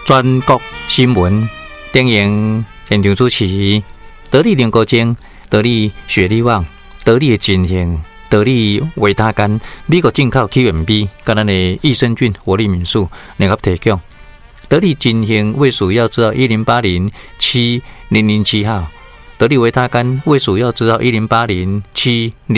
全国新闻电影现场主持，得力联国精，得力雪力旺，得力的金型，得力维他干，美国进口 QMB， 跟咱的益生菌活力敏素联合提供。得力金型卫署要知道108070070号，得力维他干卫署要知道1080700。